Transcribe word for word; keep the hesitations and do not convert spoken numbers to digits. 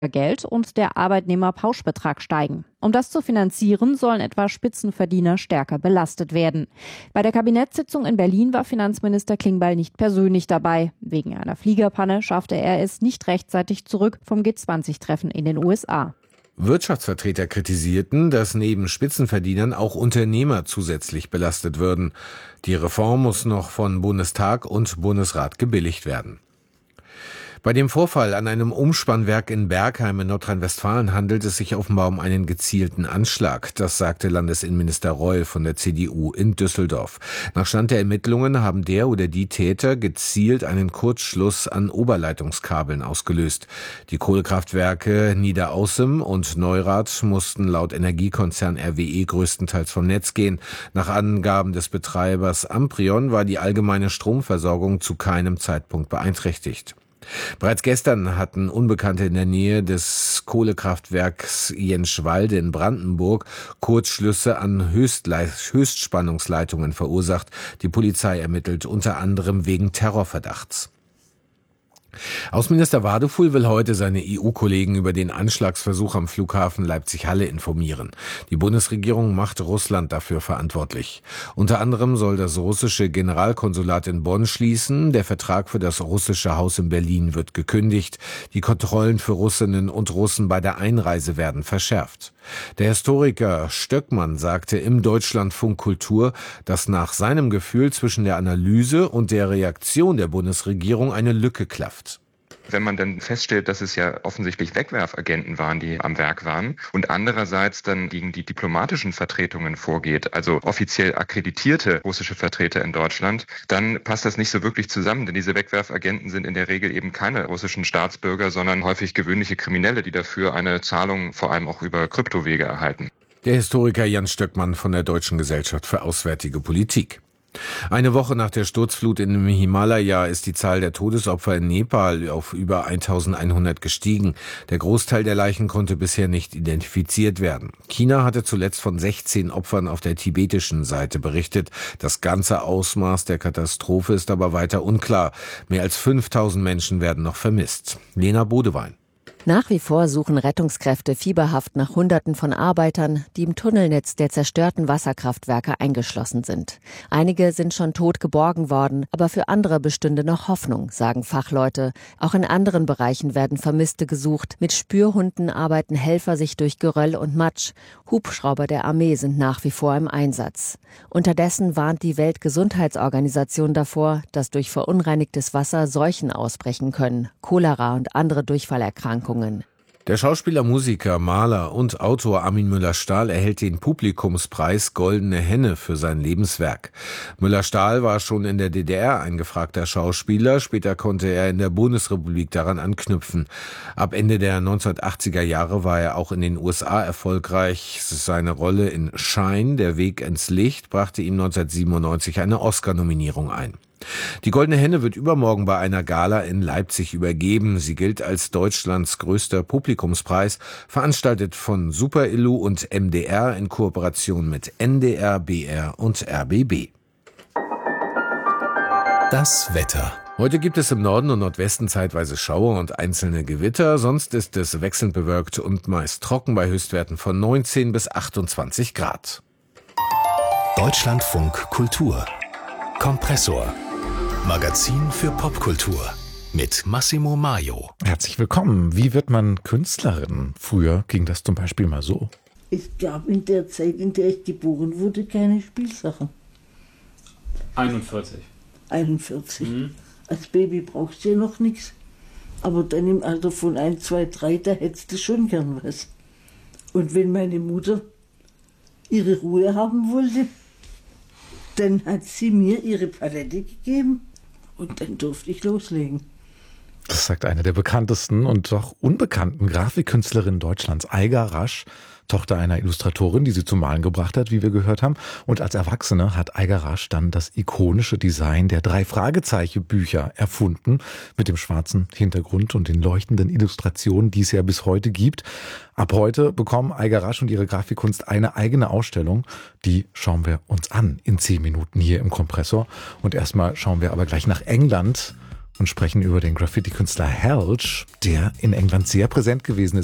Geld und der Arbeitnehmerpauschbetrag steigen. Um das zu finanzieren, sollen etwa Spitzenverdiener stärker belastet werden. Bei der Kabinettssitzung in Berlin war Finanzminister Klingbeil nicht persönlich dabei. Wegen einer Fliegerpanne schaffte er es nicht rechtzeitig zurück vom G zwanzig Treffen in den U S A. Wirtschaftsvertreter kritisierten, dass neben Spitzenverdienern auch Unternehmer zusätzlich belastet würden. Die Reform muss noch von Bundestag und Bundesrat gebilligt werden. Bei dem Vorfall an einem Umspannwerk in Bergheim in Nordrhein-Westfalen handelt es sich offenbar um einen gezielten Anschlag. Das sagte Landesinnenminister Reul von der C D U in Düsseldorf. Nach Stand der Ermittlungen haben der oder die Täter gezielt einen Kurzschluss an Oberleitungskabeln ausgelöst. Die Kohlekraftwerke Niederaußem und Neurath mussten laut Energiekonzern R W E größtenteils vom Netz gehen. Nach Angaben des Betreibers Amprion war die allgemeine Stromversorgung zu keinem Zeitpunkt beeinträchtigt. Bereits gestern hatten Unbekannte in der Nähe des Kohlekraftwerks Jenschwalde in Brandenburg Kurzschlüsse an Höchstle- Höchstspannungsleitungen verursacht. Die Polizei ermittelt unter anderem wegen Terrorverdachts. Außenminister Wadefuhl will heute seine E U-Kollegen über den Anschlagsversuch am Flughafen Leipzig-Halle informieren. Die Bundesregierung macht Russland dafür verantwortlich. Unter anderem soll das russische Generalkonsulat in Bonn schließen. Der Vertrag für das russische Haus in Berlin wird gekündigt. Die Kontrollen für Russinnen und Russen bei der Einreise werden verschärft. Der Historiker Stöckmann sagte im Deutschlandfunk Kultur, dass nach seinem Gefühl zwischen der Analyse und der Reaktion der Bundesregierung eine Lücke klafft. Wenn man dann feststellt, dass es ja offensichtlich Wegwerfagenten waren, die am Werk waren und andererseits dann gegen die diplomatischen Vertretungen vorgeht, also offiziell akkreditierte russische Vertreter in Deutschland, dann passt das nicht so wirklich zusammen, denn diese Wegwerfagenten sind in der Regel eben keine russischen Staatsbürger, sondern häufig gewöhnliche Kriminelle, die dafür eine Zahlung vor allem auch über Kryptowege erhalten. Der Historiker Jan Stöckmann von der Deutschen Gesellschaft für Auswärtige Politik. Eine Woche nach der Sturzflut im Himalaya ist die Zahl der Todesopfer in Nepal auf über eintausendeinhundert gestiegen. Der Großteil der Leichen konnte bisher nicht identifiziert werden. China hatte zuletzt von sechzehn Opfern auf der tibetischen Seite berichtet. Das ganze Ausmaß der Katastrophe ist aber weiter unklar. Mehr als fünftausend Menschen werden noch vermisst. Lena Bodewein. Nach wie vor suchen Rettungskräfte fieberhaft nach Hunderten von Arbeitern, die im Tunnelnetz der zerstörten Wasserkraftwerke eingeschlossen sind. Einige sind schon tot geborgen worden, aber für andere bestünde noch Hoffnung, sagen Fachleute. Auch in anderen Bereichen werden Vermisste gesucht. Mit Spürhunden arbeiten Helfer sich durch Geröll und Matsch. Hubschrauber der Armee sind nach wie vor im Einsatz. Unterdessen warnt die Weltgesundheitsorganisation davor, dass durch verunreinigtes Wasser Seuchen ausbrechen können, Cholera und andere Durchfallerkrankungen. Der Schauspieler, Musiker, Maler und Autor Armin Müller-Stahl erhält den Publikumspreis Goldene Henne für sein Lebenswerk. Müller-Stahl war schon in der D D R ein gefragter Schauspieler, später konnte er in der Bundesrepublik daran anknüpfen. Ab Ende der neunzehnhundertachtziger Jahre war er auch in den U S A erfolgreich. Seine Rolle in Shine, der Weg ins Licht, brachte ihm neunzehnhundertsiebenundneunzig eine Oscar-Nominierung ein. Die Goldene Henne wird übermorgen bei einer Gala in Leipzig übergeben. Sie gilt als Deutschlands größter Publikumspreis, veranstaltet von Super Illu und M D R in Kooperation mit N D R, B R und R B B. Das Wetter. Heute gibt es im Norden und Nordwesten zeitweise Schauer und einzelne Gewitter. Sonst ist es wechselnd bewölkt und meist trocken bei Höchstwerten von neunzehn bis achtundzwanzig Grad. Deutschlandfunk Kultur. Kompressor. Magazin für Popkultur mit Massimo Maio. Herzlich willkommen. Wie wird man Künstlerin? Früher ging das zum Beispiel mal so. Es gab in der Zeit, in der ich geboren wurde, keine Spielsachen. einundvierzig. einundvierzig. Mhm. Als Baby brauchst du ja noch nichts. Aber dann im Alter von eins, zwei, drei, da hättest du schon gern was. Und wenn meine Mutter ihre Ruhe haben wollte, dann hat sie mir ihre Palette gegeben und dann durfte ich loslegen. Das sagt eine der bekanntesten und doch unbekannten Grafikkünstlerinnen Deutschlands, Aiga Rasch, Tochter einer Illustratorin, die sie zum Malen gebracht hat, wie wir gehört haben. Und als Erwachsene hat Aiga Rasch dann das ikonische Design der Drei-Fragezeichen-Bücher erfunden, mit dem schwarzen Hintergrund und den leuchtenden Illustrationen, die es ja bis heute gibt. Ab heute bekommen Aiga Rasch und ihre Grafikkunst eine eigene Ausstellung. Die schauen wir uns an in zehn Minuten hier im Kompressor. Und erstmal schauen wir aber gleich nach England. und sprechen über den Graffiti-Künstler Helge, der in England sehr präsent gewesen ist.